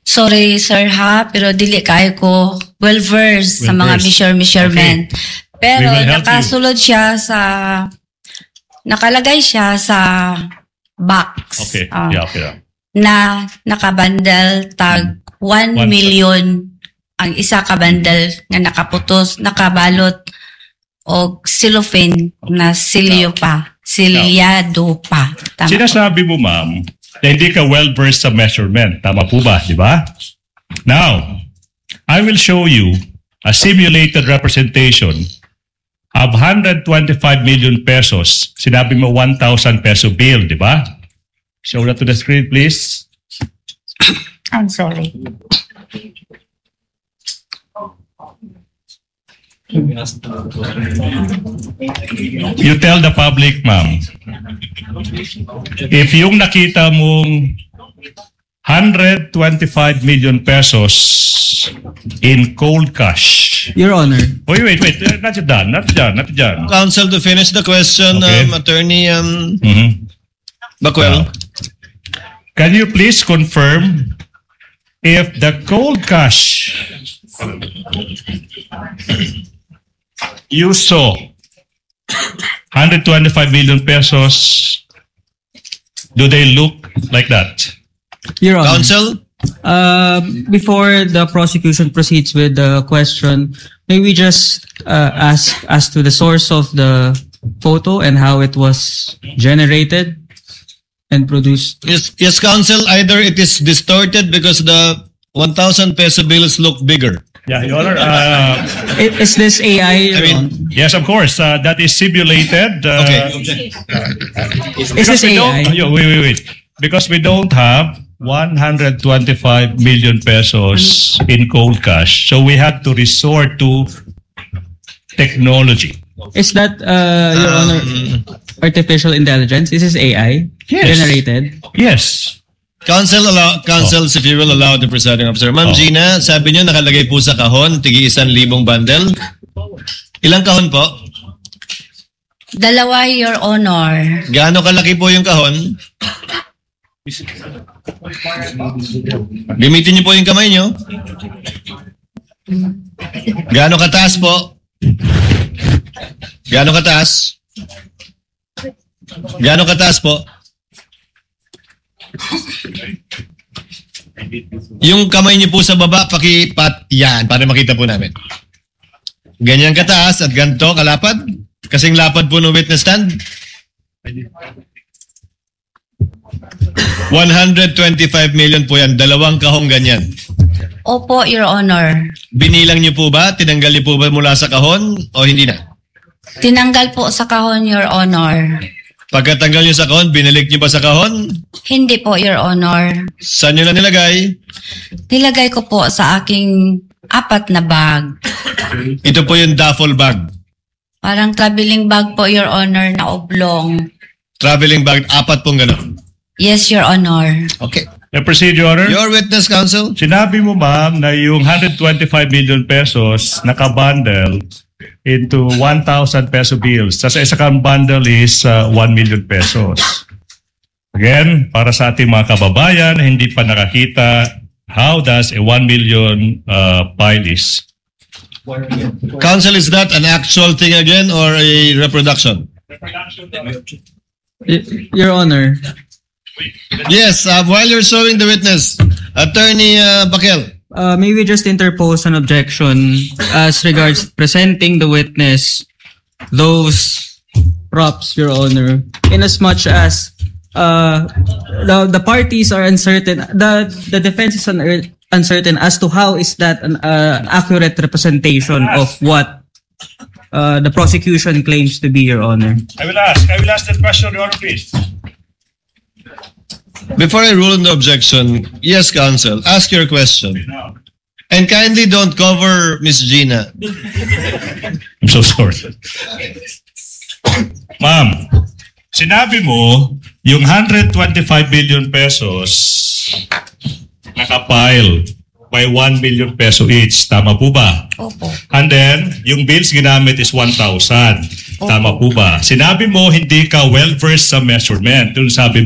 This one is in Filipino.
Sorry sir ha, pero dili kayo ko well-versed sa mga measurement. Pero We will help nakasulod siya sa, nakalagay siya sa box. Okay. Yeah. Na nakabandal tag 1 million ang isa ka bundle nga nakaputos, nakabalot o cellophane na silyado pa. Tama. Sinasabi mo, ma'am, na hindi ka well-versed sa measurement. Tama po ba? Di ba? Now, I will show you a simulated representation of 125 million pesos. Sinabi mo 1,000 peso bill, di ba? Show that to the screen, please. I'm sorry. You tell the public, ma'am, if yung nakita mong 125 million pesos in cold cash. Your Honor. Wait. Not done. Counsel, to finish the question, Okay. Attorney Bacuel. Can you please confirm if the cold cash you saw 125 million pesos, do they look like that? Your Honor. Counsel? Before the prosecution proceeds with the question, may we just ask as to the source of the photo and how it was generated and produced? Yes, Counsel. Either it is distorted because the 1,000 peso bills look bigger. Yeah, Your Honor. Is this AI? Your Honor? Yes, of course. That is simulated. Okay. Is this AI? Wait. Because we don't have 125 million pesos in cold cash. So we have to resort to technology. Is that, Your Honor, artificial intelligence? Is this AI? Yes. Generated? Yes. Counsel, if you will allow the presiding officer. Ma'am Gina, sabi niyo nakalagay po sa kahon, tigi 1,000 bundle. Ilang kahon po? 2, Your Honor. Gaano kalaki po yung kahon? Gamitin niyo po yung kamay niyo. Gaano kataas po? Gaano kataas? Gaano kataas po? Yung kamay niyo po sa baba, pakipat yan para makita po namin. Ganyan kataas at ganito kalapad? Kasing lapad po ng witness stand? 125 million po yan. 2 kahong ganyan. Opo, Your Honor. Binilang niyo po ba? Tinanggal niyo po ba mula sa kahon o hindi na? Tinanggal po sa kahon, Your Honor. Pagkatanggal niyo sa kahon, binalik niyo ba sa kahon? Hindi po, Your Honor. Saan niyo na nilagay? Nilagay ko po sa aking 4 na bag. Ito po yung duffel bag. Parang traveling bag po, Your Honor, na oblong. Traveling bag, 4 pong gano'n. Yes, Your Honor. Okay. The procedure, Honor. Your witness, counsel? Sinabi mo, ma'am, na yung 125 million pesos nakabundle into 1,000 peso bills. Sa isa kang bundle is 1 million pesos. Again, para sa ating mga kababayan, hindi pa nakakita, how does a 1 million pile is? Counsel, is that an actual thing again or a reproduction? Your Honor. Yes, while you're showing the witness, Attorney Bakel. May we just interpose an objection as regards presenting the witness those props, Your Honor, in as much as the parties are uncertain, the defense is uncertain as to how is that an accurate representation of what the prosecution claims to be, Your Honor. I will ask that question, Your Honor, please. Before I rule on the objection, yes, counsel, ask your question. And kindly don't cover Miss Gina. I'm so sorry. Ma'am, sinabi mo, yung 125 billion pesos nakapile by 1 million peso each. Tama po ba? Opo. And then, yung bills ginamit is 1,000. Tama po ba? Sinabi mo, hindi ka well-versed sa measurement. Yung sabi